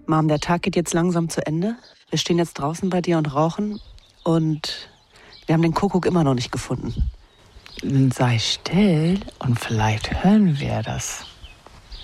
Mom, der Tag geht jetzt langsam zu Ende. Wir stehen jetzt draußen bei dir und rauchen. Und wir haben den Kuckuck immer noch nicht gefunden. Sei still und vielleicht hören wir das.